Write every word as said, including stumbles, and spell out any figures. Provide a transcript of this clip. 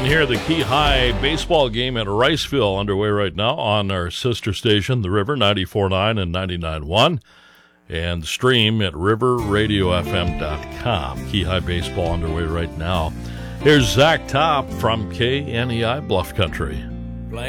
here. The Key High baseball game at Riceville underway right now on our sister station, The River, ninety-four point nine and ninety-nine point one, and stream at river radio f m dot com. Key High baseball underway right now. Here's Zach Top from K N E I Bluff Country.